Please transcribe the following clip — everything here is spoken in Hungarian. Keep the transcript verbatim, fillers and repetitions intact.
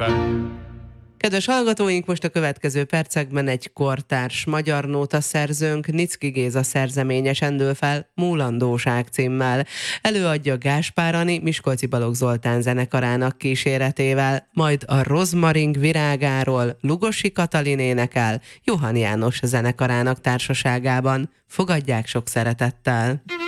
zenében. Kedves hallgatóink, most a következő percekben egy kortárs magyar nótaszerzőnk, Niczky Géza szerzeményesen dől fel Múlandóság címmel. Előadja Gáspár Ani Miskolci Balogh Zoltán zenekarának kíséretével, majd a Rozmaring virágáról Lugosi Katalin énekel Johann János zenekarának társaságában. Fogadják sok szeretettel!